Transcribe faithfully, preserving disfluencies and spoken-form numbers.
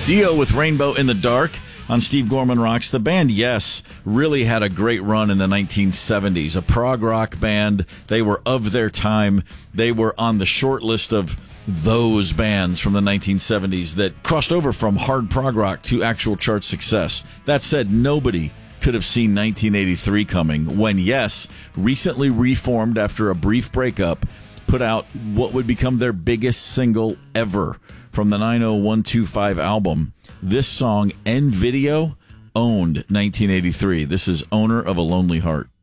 Dio with Rainbow in the Dark on Steve Gorman Rocks. The band, yes, really had a great run in the nineteen seventies. A prog rock band. They were of their time. They were on the short list of those bands from the nineteen seventies that crossed over from hard prog rock to actual chart success. That said, nobody could have seen nineteen eighty-three coming when, yes, recently reformed after a brief breakup, put out what would become their biggest single ever from the nine oh one two five album. This song and video owned nineteen eighty-three. This is Owner of a Lonely Heart.